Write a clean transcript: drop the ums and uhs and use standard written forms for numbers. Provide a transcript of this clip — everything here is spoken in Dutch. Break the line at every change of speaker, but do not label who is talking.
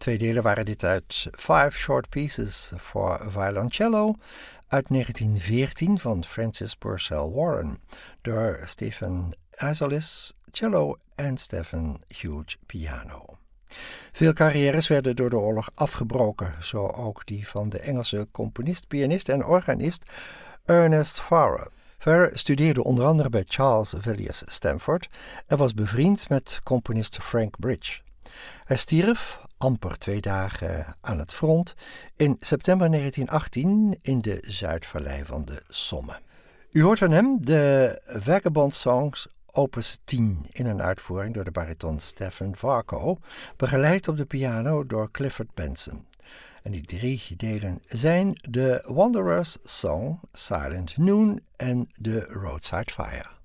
Twee delen waren dit uit Five Short Pieces for Violoncello uit 1914 van Francis Purcell Warren door Stephen Isserlis, cello en Stephen Hughes, piano. Veel carrières werden door de oorlog afgebroken, zo ook die van de Engelse componist, pianist en organist Ernest Farrer. Farrer studeerde onder andere bij Charles Villiers Stanford en was bevriend met componist Frank Bridge. Hij stierf, amper 2 dagen aan het front, in september 1918 in de Zuidvallei van de Somme. U hoort van hem de Vagabond Songs opus 10 in een uitvoering door de bariton Stephen Varco, begeleid op de piano door Clifford Benson. En die 3 delen zijn de Wanderer's Song, Silent Noon en The Roadside Fire.